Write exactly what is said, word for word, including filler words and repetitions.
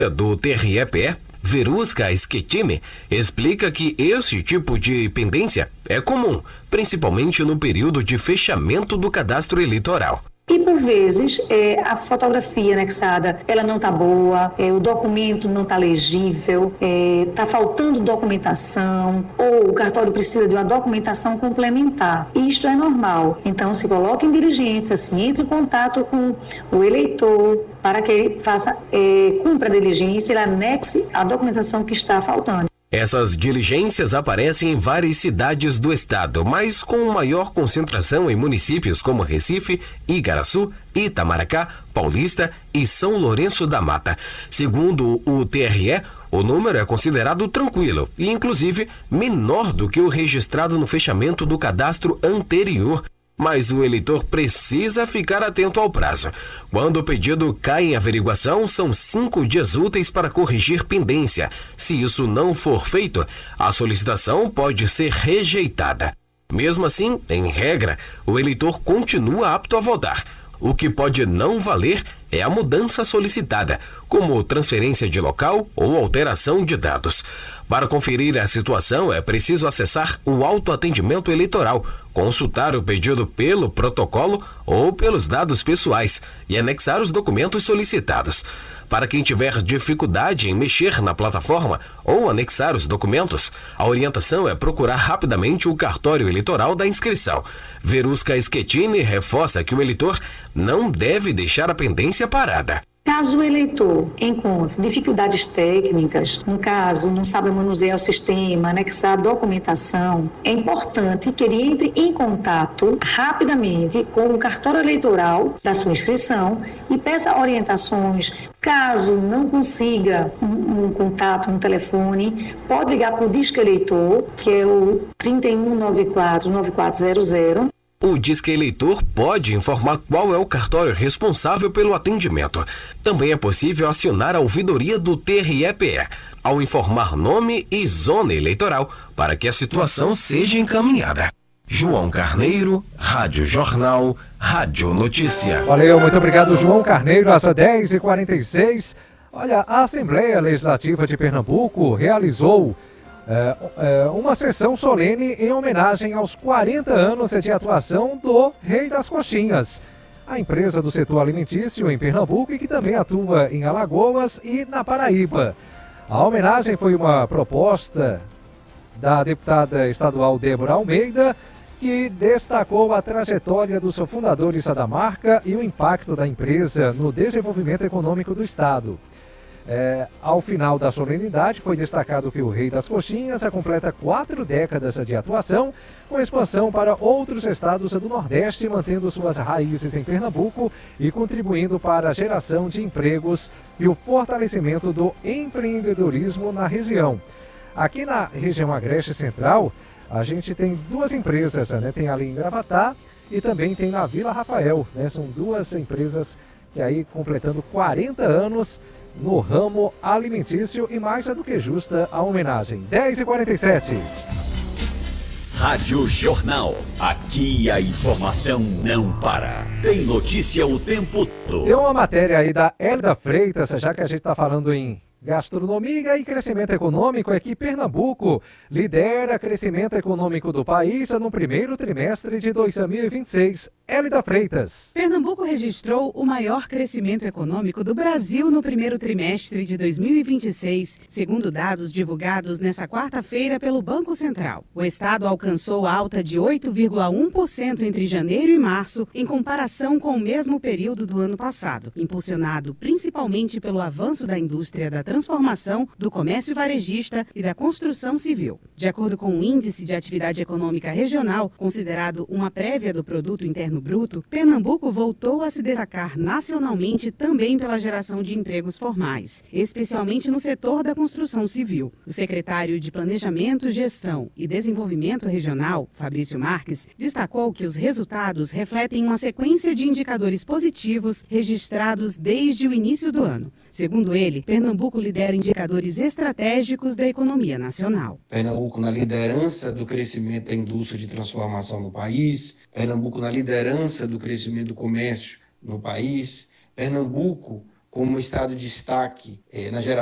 do T R E P E, Verusca Schettini, explica que esse tipo de pendência é comum, principalmente no período de fechamento do cadastro eleitoral. E, por vezes, é, a fotografia anexada, ela não está boa, é, o documento não está legível, está é, faltando documentação, ou o cartório precisa de uma documentação complementar. Isto é normal. Então, se coloque em diligência, se entre em contato com o eleitor, para que ele faça, é, cumpra a diligência e anexe a documentação que está faltando. Essas diligências aparecem em várias cidades do estado, mas com maior concentração em municípios como Recife, Igaraçu, Itamaracá, Paulista e São Lourenço da Mata. Segundo o T R E, o número é considerado tranquilo e, inclusive, menor do que o registrado no fechamento do cadastro anterior. Mas o eleitor precisa ficar atento ao prazo. Quando o pedido cai em averiguação, são cinco dias úteis para corrigir pendência. Se isso não for feito, a solicitação pode ser rejeitada. Mesmo assim, em regra, o eleitor continua apto a votar. O que pode não valer é a mudança solicitada, como transferência de local ou alteração de dados. Para conferir a situação, é preciso acessar o autoatendimento eleitoral, consultar o pedido pelo protocolo ou pelos dados pessoais e anexar os documentos solicitados. Para quem tiver dificuldade em mexer na plataforma ou anexar os documentos, a orientação é procurar rapidamente o cartório eleitoral da inscrição. Verusca Schettini reforça que o eleitor não deve deixar a pendência parada. Caso o eleitor encontre dificuldades técnicas, no caso, não sabe manusear o sistema, anexar a documentação, é importante que ele entre em contato rapidamente com o cartório eleitoral da sua inscrição e peça orientações. Caso não consiga um, um contato no telefone, pode ligar para o Disque Eleitor, que é o trinta e um noventa e quatro, noventa e quatro zero zero. O Disque Eleitor pode informar qual é o cartório responsável pelo atendimento. Também é possível acionar a ouvidoria do T R E P E, ao informar nome e zona eleitoral, para que a situação seja encaminhada. João Carneiro, Rádio Jornal, Rádio Notícia. Valeu, muito obrigado, João Carneiro, às dez e quarenta e seis. Olha, a Assembleia Legislativa de Pernambuco realizou É, é, uma sessão solene em homenagem aos quarenta anos de atuação do Rei das Coxinhas, a empresa do setor alimentício em Pernambuco e que também atua em Alagoas e na Paraíba. A homenagem foi uma proposta da deputada estadual Débora Almeida, que destacou a trajetória dos fundadores da marca e o impacto da empresa no desenvolvimento econômico do estado. É, ao final da solenidade, foi destacado que o Rei das Coxinhas completa quatro décadas de atuação, com expansão para outros estados do Nordeste, mantendo suas raízes em Pernambuco e contribuindo para a geração de empregos e o fortalecimento do empreendedorismo na região. Aqui na região Agreste Central, a gente tem duas empresas, né? Tem ali em Gravatá e também tem na Vila Rafael, né? São duas empresas que aí completando quarenta anos no ramo alimentício e mais é do que justa a homenagem. dez e quarenta e sete. Rádio Jornal. Aqui a informação não para. Tem notícia o tempo todo. Tem uma matéria aí da Hélida Freitas, já que a gente está falando em gastronomia e crescimento econômico, é que Pernambuco lidera crescimento econômico do país no primeiro trimestre de dois mil e vinte e seis. Hélida Freitas. Pernambuco registrou o maior crescimento econômico do Brasil no primeiro trimestre de dois mil e vinte e seis, segundo dados divulgados nesta quarta-feira pelo Banco Central. O estado alcançou alta de oito vírgula um por cento entre janeiro e março, em comparação com o mesmo período do ano passado, impulsionado principalmente pelo avanço da indústria da transformação, do comércio varejista e da construção civil. De acordo com o Índice de Atividade Econômica Regional, considerado uma prévia do Produto Interno Bruto, Pernambuco voltou a se destacar nacionalmente também pela geração de empregos formais, especialmente no setor da construção civil. O secretário de Planejamento, Gestão e Desenvolvimento Regional, Fabrício Marques, destacou que os resultados refletem uma sequência de indicadores positivos registrados desde o início do ano. Segundo ele, Pernambuco lidera indicadores estratégicos da economia nacional. Pernambuco na liderança do crescimento da indústria de transformação no país, Pernambuco na liderança do crescimento do comércio no país, Pernambuco como estado de destaque eh, na geração